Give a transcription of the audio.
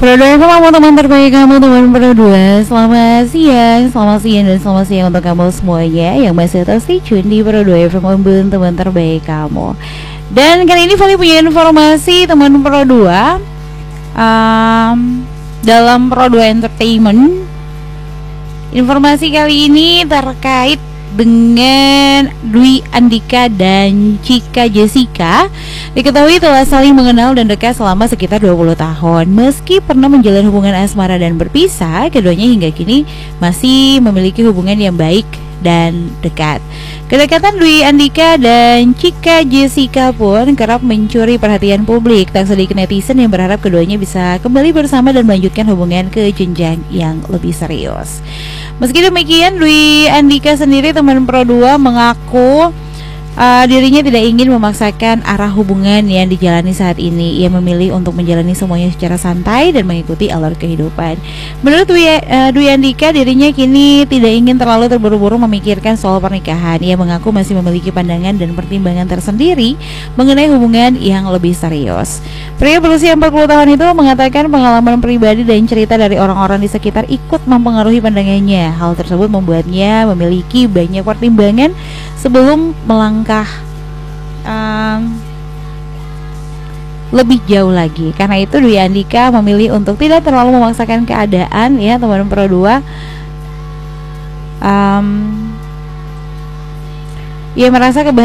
Pro 2 kamu teman terbaik kamu teman Pro 2. Selamat siang dan selamat siang untuk kamu semuanya yang masih terus stay tune di Pro 2 FM teman terbaik kamu. Dan kali ini Fali punya informasi teman Pro 2 dalam Pro 2 Entertainment. Informasi kali ini terkait dengan Dwi Andika dan Chika Jessica. Diketahui telah saling mengenal dan dekat selama sekitar 20 tahun. Meski pernah menjalin hubungan asmara dan berpisah, keduanya hingga kini masih memiliki hubungan yang baik dan dekat. Kedekatan Dwi Andika dan Chika Jessica pun kerap mencuri perhatian publik. Tak sedikit netizen yang berharap keduanya bisa kembali bersama dan melanjutkan hubungan ke jenjang yang lebih serius. Meski demikian, Dwi Andika sendiri teman Pro 2 mengaku dirinya tidak ingin memaksakan arah hubungan yang dijalani saat ini. Ia memilih untuk menjalani semuanya secara santai dan mengikuti alur kehidupan. Menurut Dwi Andika, dirinya kini tidak ingin terlalu terburu-buru memikirkan soal pernikahan. Ia mengaku masih memiliki pandangan dan pertimbangan tersendiri mengenai hubungan yang lebih serius. Pria berusia 40 tahun itu mengatakan pengalaman pribadi dan cerita dari orang-orang di sekitar ikut mempengaruhi pandangannya. Hal tersebut membuatnya memiliki banyak pertimbangan sebelum melangkah lebih jauh lagi. Karena itu Dwi Andika memilih untuk tidak terlalu memaksakan keadaan, ya teman Pro 2. Ia merasa